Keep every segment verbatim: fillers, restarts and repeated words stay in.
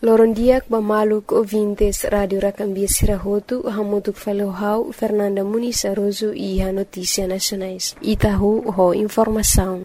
Lorondiak bamaluk ouvintes Radio Rakambia Sirahotu, hamutuk falohau Fernanda Muniz Aroso e a Notícia Nacionais. Itahu ho informação.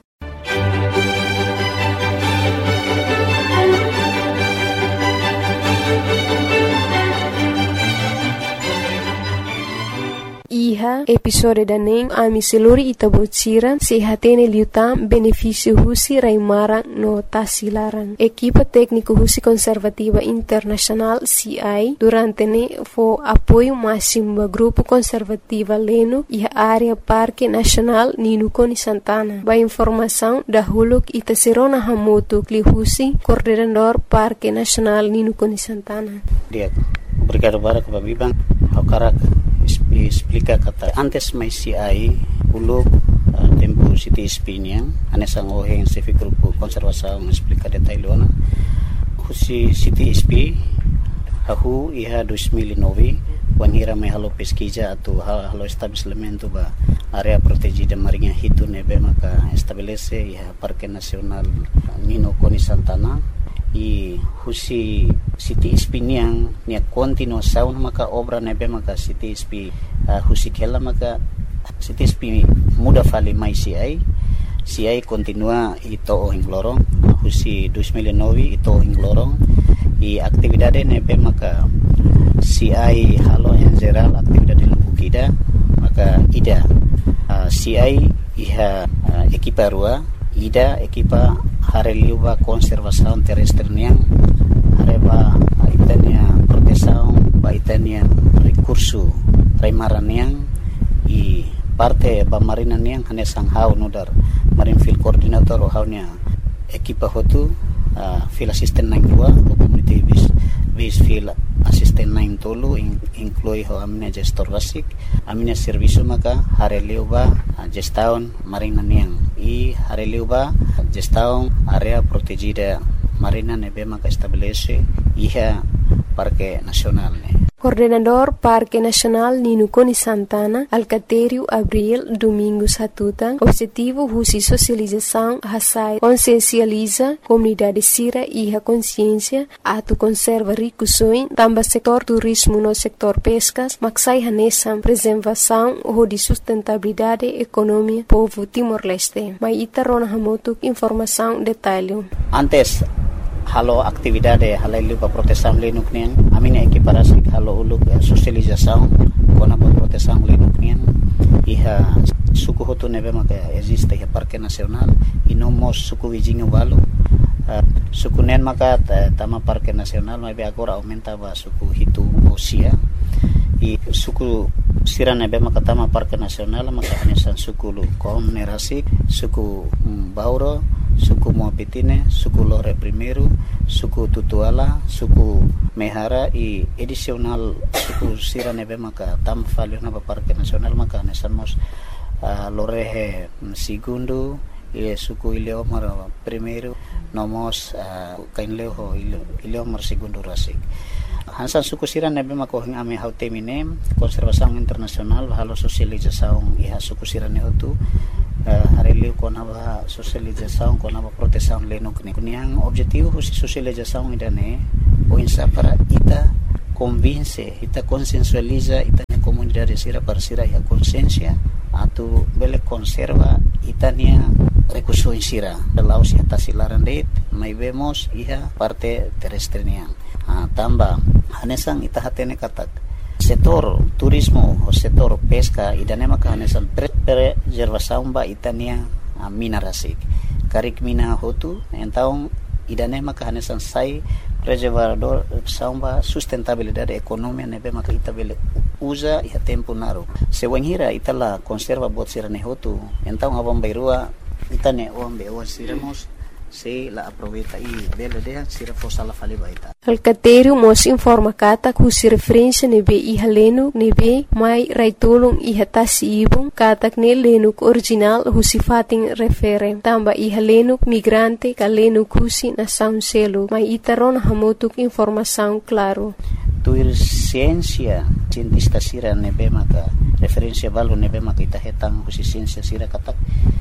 Iha episode daning ami seluri itabocira sehatene liutam benefício husi raimara no tasilaran. Equipa técnico husi conservativa internacional C I durante ne fo apoio máximo ba grupo conservativa leno e a área Parque Nacional Ninukoni Santana. Ba informação da huluk itaserona hamoto kli husi coordenador Parque Nacional Ninukoni Santana. Dia, obrigado para kepada Bibang. Hakarak explica kata antes mai C I uluk uh, tempo City Spinian anesang oheng civic grupo konservasaun explica detailona husi City Sp hahu iha dois mil e nove wanhira mai halo pesquisa atau halo estabelecimento ba area protegida marinha hitu nebe maka estabelece iha Parque Nacional Ninukoni Santana i husi City Spinian nia continuação maka obra nebe maka City Sp uh, husi kela maka City Sp muda fali mai C I C I continua ito ohing lorong husi dois mil e nove ito ohing lorong i aktividade nebe maka C I halo yang geral aktividade lubukida maka ida uh, C I iha uh, ekipa rua ida ekipa hareliuba konservasaun terrestre niang hareba itania protesaun ba itania recurso raimaran niang i parte ba marina niang hanesang hau nodar marin field coordinator o haunya ekipa hotu uh, field assistant nang dua o community bis bis field assistant nang tolu in, inclui ho amina gestor basic amina servicio maka hareliuba uh, gestaun marina niang i hareliuba gestaun area protegida marina nebe maka estabelece iha Parque Nacional ne. Coordenador Parque Nacional Ninukoni Santana, Alcatério Abril Domingos Hatutang, objetivo husi socialização hasai consciencializa comunidade sira e a consciência atu conserva ricusoin tamba setor turismo no sector pescas maksai hanesam preservação ou de sustentabilidade economia povo Timor-Leste. Mai itarona hamotuk informação detalhe. Antes halo aktividade halailu pa proteção lenuk nian amina equiparasi halo uluk uh, socialização kona pa proteção lenuk nian iha suku hotu nebe maka existe iha Parque Nacional inomos suku wijingu walu uh, suku nen maka tama Parque Nacional mai be agora aumenta ba suku hitu usia i suku sira nebe maka tama Parque Nacional maka hanesan suku lu kom nerasi suku um, Bauro suku Moapitine, suku Lore Primeiro, suku Tutuala, suku Mehara i edisional suku sira nebe maka tam falio na Parque Nacional maka nesamos uh, Lorehe Segundo i suku Ileomar Primeiro nomos uh, kainleho Ileomar Segundo Rasik. Hansan suku sira nebe maka hing ame hautemine konservasaun internasional halo sosializasaun iha suku sira nehotu Uh, hareliu kona ba socialização kona ba proteção lenok ni kuniang objetivo husi socialização idane o insa para ita convince ita consensualiza ita ni comunidade sira para sira ya consciência atu bele conserva itania recurso sira laos ya tasilaran det mai vemos iha parte terrestre niang uh, tamba hanesang ita hatene katak setor turismo o setor pesca idane maka hanesan preservação ba itania uh, mina rasik karik mina hotu então idane maka hanesan sai preservador samba sustentabilidade economia nebe maka itabele usa ia tempo naro se wanhira itala conserva bot sirane hotu então abang bairua itane ombe o siramos se la aproveita e bela de sira fosa la fali baita. Alcatério mos informa kata kusi referência nebe iha lenu nebe mai raitulung iha tasi ibung katak ne lenuk original husi fating refere tamba iha lenuk migrante ka lenuk husi na sound selo mai itaron hamotuk informação claro. Tuir ciência cientista sira nebe maka referência balu nebe maka ita hetang husi ciência sira katak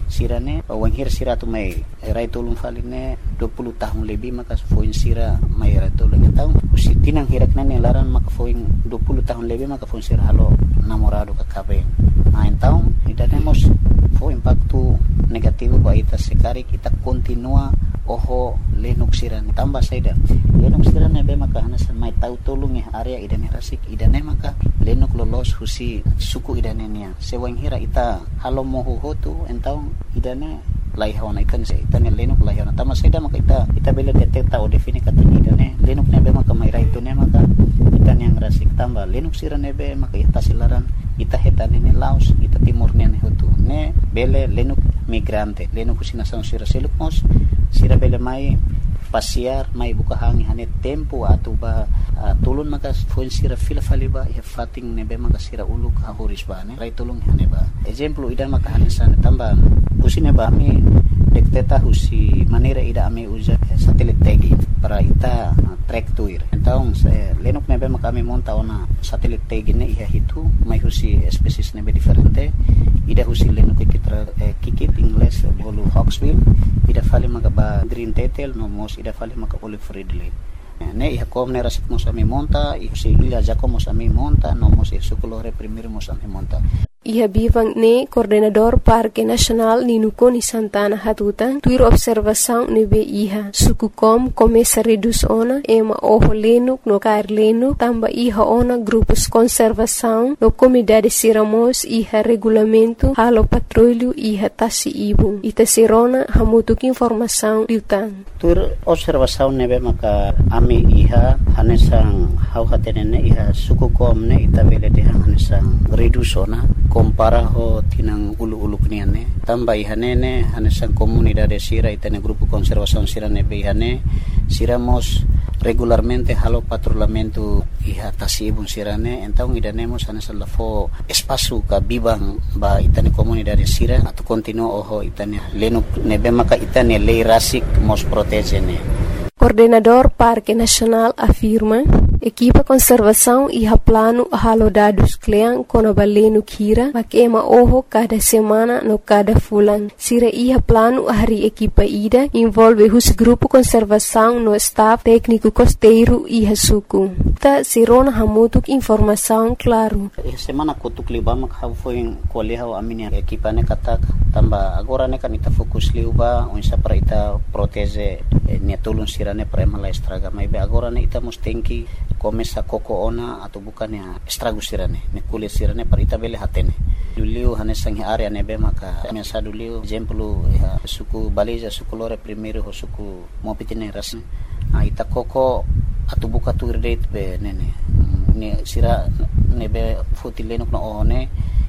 sirane wanghir sira tu mai rai tolong faline dua puluh tahun lebih maka foin sira mai rai tolong tahu usi tinang hirak nane laran maka foin dua puluh tahun lebih maka foin sira halo namorado ka kabe nah então idane mos fo impacto negativo ba ita sekari kita continua oho lenuk sirane tambah saida lenuk sirane be maka hanasan mai tahu tolong ya area idane rasik idane maka lenuk lolos husi suku idane nia sewang hira ita halo moho hotu entau idane laihona ikan se itane lenuk laihona tambah saida maka ita ita bela detekta o defini kata idane lenuk nebe maka mai rai tune maka itane yang rasik tambah lenuk sirane be maka ita silaran ita hetane ne laos ita timur ne hotu ne bele lenuk migrante lenuk kusina sang sira seluk mos sira bele mai pasiar mai buka hangi hane tempo atau ba uh, tulun maka foin sira fila faliba ya fating nebe maka sira uluk hahoris ba ne rai tulung hane ba exemplo idan maka hane sana tambah usine ba mi dekteta husi manera ida ame usa satelit tagi para ita uh, track tuir então se lenuk nebe maka ame monta ona satelit tagi ne iha hitu mai husi species nebe diferente ida husi lenuk kikitra eh, kikit ingles bolu hawksbill ida fali maka ba green tetel no mos ida fali maka olive ridley ne iha kom ne rasik mos ame monta iha si ila jako mos ame monta no mos iha sukulore primir mos ame monta Iha bivang ne coordenador Parque Nacional Ninuko ni Santana Hatutan tuir observação nebe iha suku kom começa reduz ona ema oho lenuk no kair lenuk tamba iha ona grupos conservação no comunidade siramos iha regulamento halo patrulho iha tasi ibu ita sirona hamutuk informação liutan tuir observação nebe maka ami iha hanesang hau hatenene iha suku kom ne ita bele de hanesang reduz ona compara ho tinang ulu-ulu kniane tamba ihanene hanesan comunidade sira itane grupo conservação sira nebe ihane siramos regularmente halo patrulhamento iha tasibun sirane então idanemos hanesan lafo espaço ka bibang ba itane comunidade sira atau continuo oho itane lenuk nebe maka itane lei rasik mos protegene. Coordenador Parque Nacional afirma equipa conservação iha plano halo dados klean kono balenu kira makema oho cada semana no cada fulan sira iha plano hari equipa ida envolve hus grupo conservação no staff técnico costeiro iha suku ta sirona hamutuk informação claro semana kutuk liba mak ha foi koleha aminia equipa ne katak tamba agora ne kan ita fokus liuba onsa para ita protege ne tulun sira ne para mala estraga mai be agora ne ita mustenki começa koko ona atau bukan ya estrago sirane ne kulit sirane para ita bele hatene duliu hanesang area nebe maka mensa duliu exemplo ya suku baliza suku lore primeiro ho suku mopitine rasne a ita koko atau buka tu date be nene ne sira nebe fotilenok no one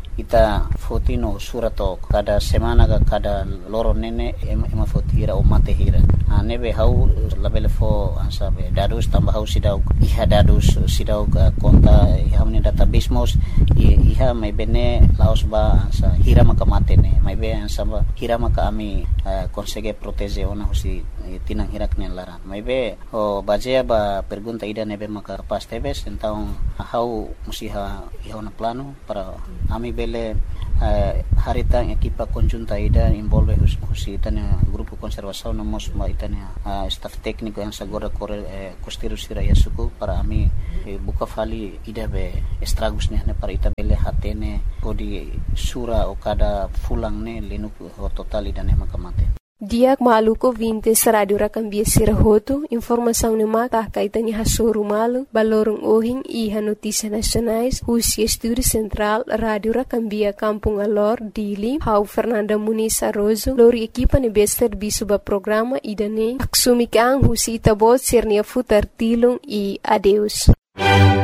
ita fotino surato kada semana ga kada loro nene ema fotira o mate hira a nebe hau labele fo asabe dadus tambah hau sidau iha dadus sidau ka konta iha meni database mos iha mai bene laos ba sa hira maka mate ne mai be ansaba hira maka ami consegue protege ona husi tinang hirak ne lara mai be o bajea ba pergunta ida nebe maka pas tebes então hau musiha iha ona plano para ami bele uh, harita equipa conjunta ida envolve hus, husi itania grupo conservação no mos ma itania uh, staff técnico yang sagora kore eh, costeiro sira ya suku para ami eh, buka fali ida be estragos ne para ita bele hatene odi sura o kada fulang ne lenuk ho total ida ne makamate Diak maluko vintes radio rakambia sirahoto informação ne maka kaitani hasuru malu balorong ohing iha notícia nacionais husi estúdio central radio rakambia Kampung Alor Dili hau Fernanda Muniz Arrozo lori equipa ne bester bisuba programa idane aksumikang husi itabot sirnia futar tilung i adeus